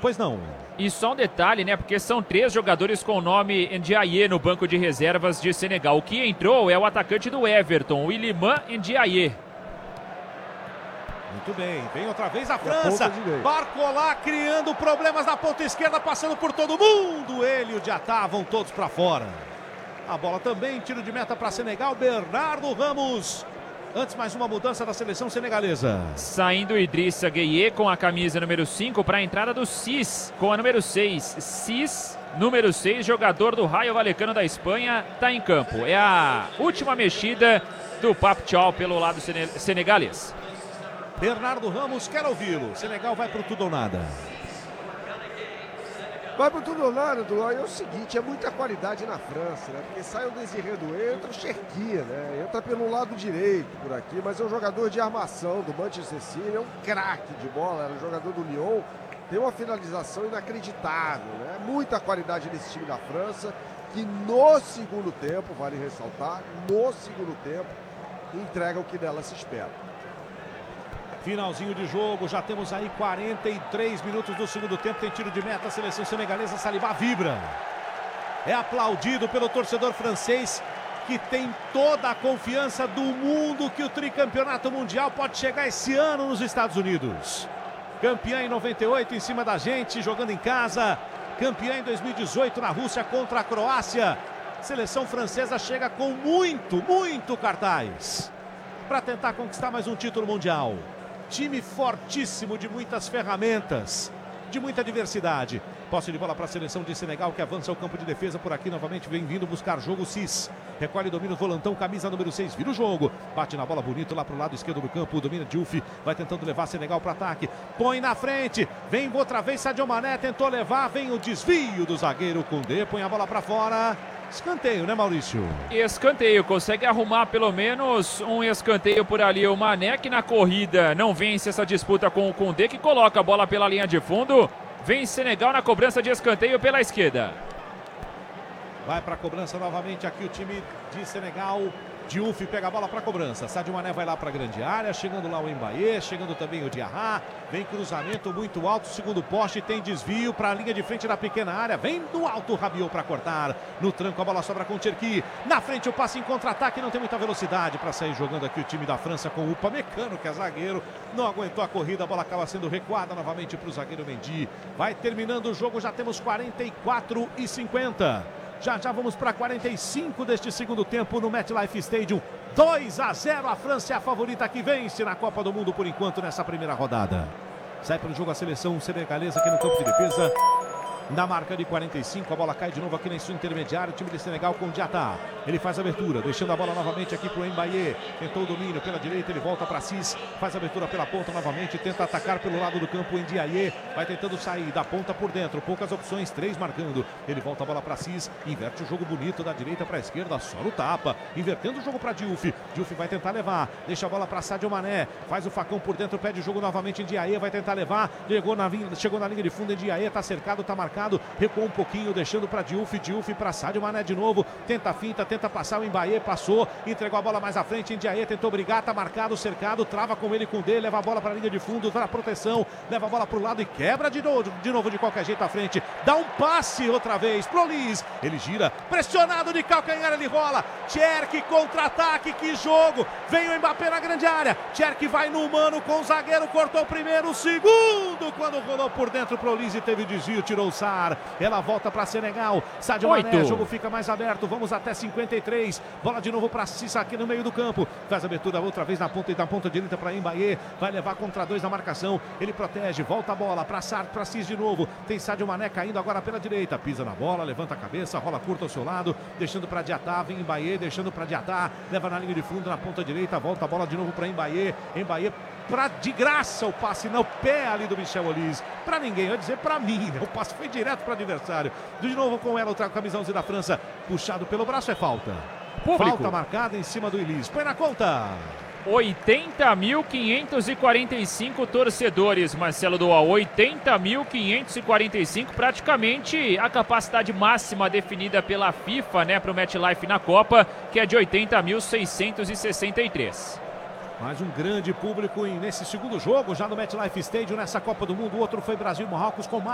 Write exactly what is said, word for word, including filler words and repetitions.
pois não. E só um detalhe, né? Porque são três jogadores com o nome Ndiaye no banco de reservas de Senegal. O que entrou é o atacante do Everton, o Iliman Ndiaye. Muito bem, vem outra vez a França. Barcola criando problemas na ponta esquerda, passando por todo mundo. Ele e o Diatá vão todos para fora. A bola também, tiro de meta para Senegal, Bernardo Ramos. Antes, mais uma mudança da seleção senegalesa. Saindo o Idrissa Gueye com a camisa número cinco para a entrada do Cis com a número seis. Cis, número seis, jogador do Rayo Vallecano da Espanha, está em campo. É a última mexida do Pape Thiaw pelo lado senegalês. Bernardo Ramos quer ouvi-lo. Senegal vai para o tudo ou nada. Vai para o tudo ou nada, Duan. É o seguinte, é muita qualidade na França, né? Porque sai o Désiré Doué, entra o Cherki, né? Entra pelo lado direito por aqui, mas é um jogador de armação do Manchester City, é um craque de bola, era um jogador do Lyon, tem uma finalização inacreditável, né? Muita qualidade nesse time da França, que no segundo tempo, vale ressaltar, no segundo tempo, entrega o que dela se espera. Finalzinho de jogo, já temos aí quarenta e três minutos do segundo tempo, tem tiro de meta, a seleção senegalesa, Saliba vibra. É aplaudido pelo torcedor francês, que tem toda a confiança do mundo que o tricampeonato mundial pode chegar esse ano nos Estados Unidos. Campeã em noventa e oito em cima da gente, jogando em casa. Campeã em dois mil e dezoito na Rússia contra a Croácia. Seleção francesa chega com muito, muito cartaz para tentar conquistar mais um título mundial. Time fortíssimo, de muitas ferramentas, de muita diversidade. Posse de bola para a seleção de Senegal, que avança ao campo de defesa por aqui novamente, vem vindo buscar jogo. Cis recolhe, domina o volantão, camisa número seis, vira o jogo, bate na bola bonito lá para o lado esquerdo do campo, domina Diouf, vai tentando levar Senegal para ataque, põe na frente, vem outra vez Sadio Mané, tentou levar, vem o desvio do zagueiro Koundé, põe a bola para fora. Escanteio, né, Maurício? Escanteio, consegue arrumar pelo menos um escanteio por ali. O Mané, que na corrida não vence essa disputa com o Koundé, que coloca a bola pela linha de fundo. Vem Senegal na cobrança de escanteio pela esquerda. Vai para a cobrança novamente aqui o time de Senegal. Diouf pega a bola para a cobrança. Sadio Mané vai lá para a grande área. Chegando lá o Mbaye, chegando também o Diarra. Vem cruzamento muito alto, segundo poste, tem desvio para a linha de frente da pequena área. Vem no alto o Rabiot para cortar. No tranco a bola sobra com o Cherki. Na frente o passe em contra-ataque, não tem muita velocidade para sair jogando aqui o time da França com o Upamecano, que é zagueiro. Não aguentou a corrida, a bola acaba sendo recuada novamente para o zagueiro Mendy. Vai terminando o jogo, já temos quarenta e quatro e cinquenta. Já já vamos para quarenta e cinco deste segundo tempo no MetLife Stadium. dois a zero, a França é a favorita que vence na Copa do Mundo por enquanto nessa primeira rodada. Sai para o jogo a seleção senegalesa aqui no campo de defesa. Na marca de quarenta e cinco, a bola cai de novo aqui na sua intermediária. O time de Senegal com o Diatá. Ele faz a abertura, deixando a bola novamente aqui para o Mbaye. Tentou o domínio pela direita, ele volta para Cis. Faz a abertura pela ponta novamente. Tenta atacar pelo lado do campo o Ndiaye. Vai tentando sair da ponta por dentro. Poucas opções, três marcando. Ele volta a bola para Cis. Inverte o jogo bonito da direita para a esquerda. Só no tapa. Invertendo o jogo para Diouf. Diouf vai tentar levar. Deixa a bola para Sadio Mané. Faz o facão por dentro, pede o jogo novamente. Ndiaye vai tentar levar. Chegou na, chegou na linha de fundo. Ndiaye está cercado, está marcado. Recuou um pouquinho, deixando para Diouf. Diouf para Sadio Mané de novo. Tenta a finta, tenta passar o Mbaye, passou. Entregou a bola mais à frente. Ndiaye tentou brigar, tá marcado, cercado. Trava com ele, com o D. Leva a bola para a linha de fundo, dá a proteção. Leva a bola para o lado e quebra de novo, de novo de qualquer jeito à frente. Dá um passe outra vez pro Liz. Ele gira, pressionado de calcanhar, ele rola. Cherki contra-ataque, que jogo. Vem o Mbappé na grande área. Cherki vai no mano com o zagueiro, cortou o primeiro, o segundo. Quando rolou por dentro pro Liz e teve desvio, tirou o Sar. Ela volta para Senegal. Sadio Mané, o jogo fica mais aberto. Vamos até cinquenta e três. Bola de novo para Cissa aqui no meio do campo. Faz a abertura outra vez na ponta e na ponta direita para Mbaye. Vai levar contra dois na marcação. Ele protege, volta a bola para Sar, para Cis de novo. Tem Sadio Mané caindo agora pela direita. Pisa na bola, levanta a cabeça, rola curta ao seu lado, deixando para Diatá. Vem Mbaye, deixando para Diatá. Leva na linha de fundo, na ponta direita. Volta a bola de novo para Mbaye. Mbaye pra, de graça o passe no pé ali do Michel Olise. Pra ninguém, eu ia dizer pra mim, né? O passe foi direto pro adversário. De novo com ela, o camisãozinho da França, puxado pelo braço, é falta. Público. Falta marcada em cima do Elise. Põe na conta. oitenta mil quinhentos e quarenta e cinco torcedores, Marcelo Doa. oitenta mil quinhentos e quarenta e cinco, praticamente a capacidade máxima definida pela FIFA, né, para o MetLife na Copa, que é de oitenta mil seiscentos e sessenta e três. Mais um grande público nesse segundo jogo, já no MetLife Stadium, nessa Copa do Mundo. O outro foi Brasil e Marrocos com mais.